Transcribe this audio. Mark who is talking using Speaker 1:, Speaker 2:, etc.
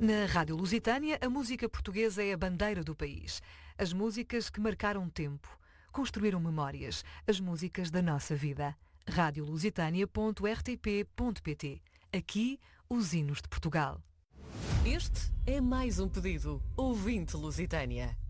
Speaker 1: Na Rádio Lusitânia, a música portuguesa é a bandeira do país. As músicas que marcaram tempo, construíram memórias, as músicas da nossa vida. radiolusitania.rtp.pt. Aqui, os hinos de Portugal.
Speaker 2: Este é mais um pedido. Ouvinte Lusitânia.